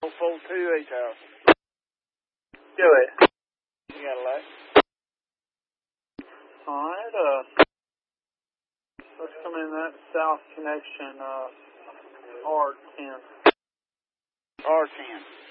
42 hours. Do it. You got a light? Alright, let's come in that south connection, R10. R10.